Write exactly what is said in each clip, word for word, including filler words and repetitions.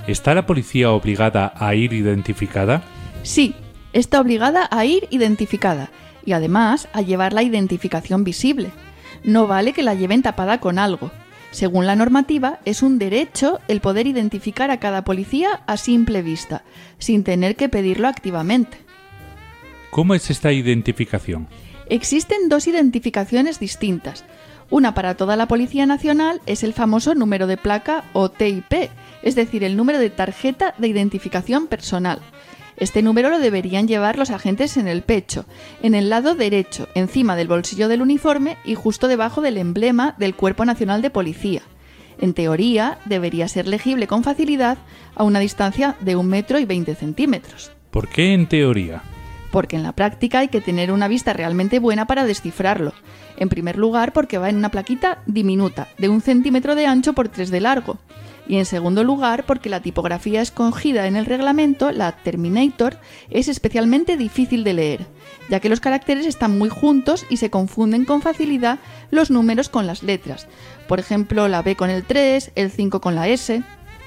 ¿Está la policía obligada a ir identificada? Sí, está obligada a ir identificada y además a llevar la identificación visible. No vale que la lleven tapada con algo. Según la normativa, es un derecho el poder identificar a cada policía a simple vista, sin tener que pedirlo activamente. ¿Cómo es esta identificación? Existen dos identificaciones distintas. Una para toda la Policía Nacional es el famoso número de placa o T I P, es decir, el número de tarjeta de identificación personal. Este número lo deberían llevar los agentes en el pecho, en el lado derecho, encima del bolsillo del uniforme y justo debajo del emblema del Cuerpo Nacional de Policía. En teoría, debería ser legible con facilidad a una distancia de un metro y veinte centímetros. ¿Por qué en teoría? Porque en la práctica hay que tener una vista realmente buena para descifrarlo. En primer lugar, porque va en una plaquita diminuta, de un centímetro de ancho por tres de largo. Y en segundo lugar, porque la tipografía escogida en el reglamento, la Terminator, es especialmente difícil de leer, ya que los caracteres están muy juntos y se confunden con facilidad los números con las letras. Por ejemplo, la B con el tres, el cinco con la S.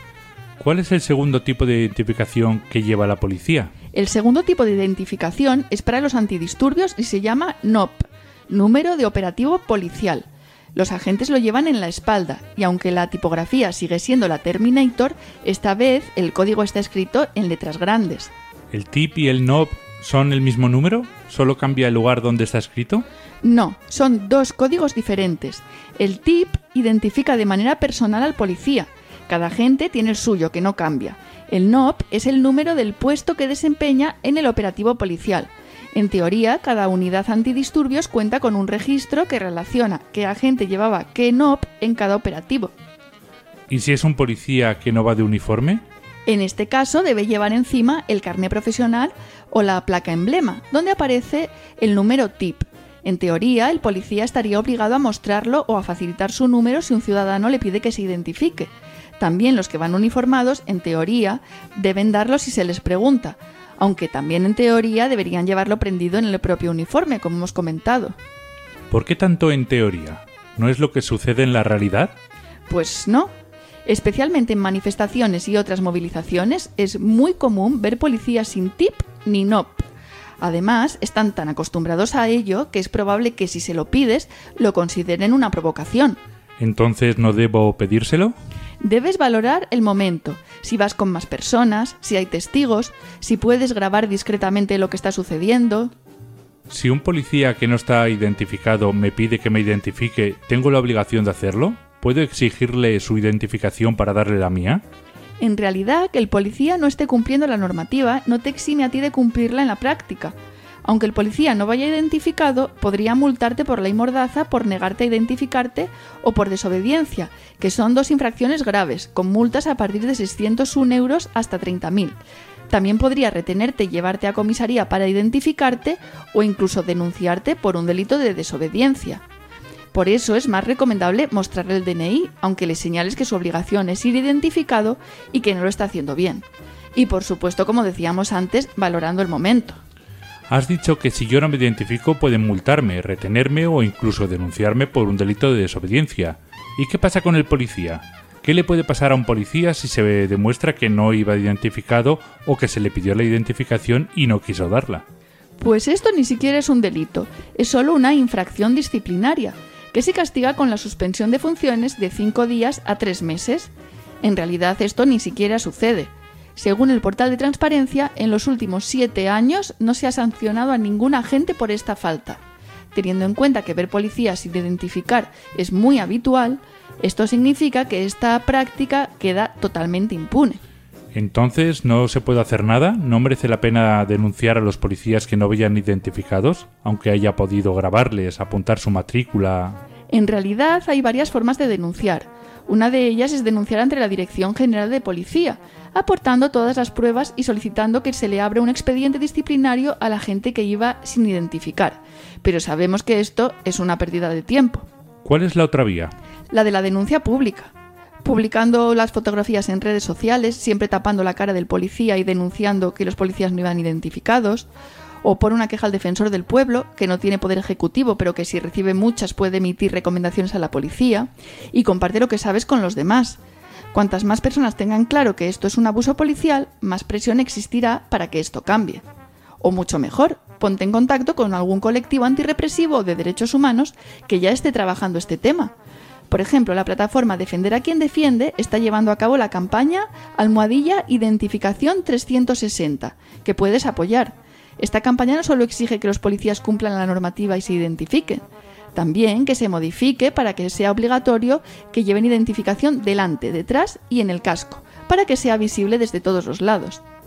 ¿Cuál es el segundo tipo de identificación que lleva la policía? El segundo tipo de identificación es para los antidisturbios y se llama N O P, número de operativo policial. Los agentes lo llevan en la espalda y aunque la tipografía sigue siendo la Terminator, esta vez el código está escrito en letras grandes. ¿El T I P y el N O P son el mismo número? ¿Solo cambia el lugar donde está escrito? No, son dos códigos diferentes. El T I P identifica de manera personal al policía. Cada agente tiene el suyo, que no cambia. El N O P es el número del puesto que desempeña en el operativo policial. En teoría, cada unidad antidisturbios cuenta con un registro que relaciona qué agente llevaba qué N O P en cada operativo. ¿Y si es un policía que no va de uniforme? En este caso debe llevar encima el carné profesional o la placa emblema, donde aparece el número T I P. En teoría, el policía estaría obligado a mostrarlo o a facilitar su número si un ciudadano le pide que se identifique. También los que van uniformados, en teoría, deben darlo si se les pregunta, aunque también en teoría deberían llevarlo prendido en el propio uniforme, como hemos comentado. ¿Por qué tanto en teoría? ¿No es lo que sucede en la realidad? Pues no. Especialmente en manifestaciones y otras movilizaciones es muy común ver policías sin T I P ni N O P. Además, están tan acostumbrados a ello que es probable que si se lo pides lo consideren una provocación. ¿Entonces no debo pedírselo? Debes valorar el momento, si vas con más personas, si hay testigos, si puedes grabar discretamente lo que está sucediendo. Si un policía que no está identificado me pide que me identifique, ¿tengo la obligación de hacerlo? ¿Puedo exigirle su identificación para darle la mía? En realidad, que el policía no esté cumpliendo la normativa no te exime a ti de cumplirla en la práctica. Aunque el policía no vaya identificado, podría multarte por ley mordaza por negarte a identificarte o por desobediencia, que son dos infracciones graves, con multas a partir de seiscientos un euros hasta treinta mil. También podría retenerte y llevarte a comisaría para identificarte o incluso denunciarte por un delito de desobediencia. Por eso es más recomendable mostrarle el D N I, aunque le señales que su obligación es ir identificado y que no lo está haciendo bien. Y por supuesto, como decíamos antes, valorando el momento. Has dicho que si yo no me identifico pueden multarme, retenerme o incluso denunciarme por un delito de desobediencia. ¿Y qué pasa con el policía? ¿Qué le puede pasar a un policía si se demuestra que no iba identificado o que se le pidió la identificación y no quiso darla? Pues esto ni siquiera es un delito, es solo una infracción disciplinaria, que se castiga con la suspensión de funciones de cinco días a tres meses. En realidad esto ni siquiera sucede. Según el portal de transparencia, en los últimos siete años no se ha sancionado a ningún agente por esta falta. Teniendo en cuenta que ver policías sin identificar es muy habitual, esto significa que esta práctica queda totalmente impune. Entonces, ¿no se puede hacer nada? ¿No merece la pena denunciar a los policías que no vayan identificados, aunque haya podido grabarles, apuntar su matrícula? En realidad hay varias formas de denunciar. Una de ellas es denunciar ante la Dirección General de Policía, aportando todas las pruebas y solicitando que se le abra un expediente disciplinario a la gente que iba sin identificar. Pero sabemos que esto es una pérdida de tiempo. ¿Cuál es la otra vía? La de la denuncia pública. Publicando las fotografías en redes sociales, siempre tapando la cara del policía y denunciando que los policías no iban identificados, o por una queja al defensor del pueblo, que no tiene poder ejecutivo, pero que si recibe muchas puede emitir recomendaciones a la policía, y comparte lo que sabes con los demás. Cuantas más personas tengan claro que esto es un abuso policial, más presión existirá para que esto cambie. O mucho mejor, ponte en contacto con algún colectivo antirrepresivo de derechos humanos que ya esté trabajando este tema. Por ejemplo, la plataforma Defender a quien defiende está llevando a cabo la campaña Almohadilla Identificación trescientos sesenta, que puedes apoyar. Esta campaña no solo exige que los policías cumplan la normativa y se identifiquen, también que se modifique para que sea obligatorio que lleven identificación delante, detrás y en el casco, para que sea visible desde todos los lados.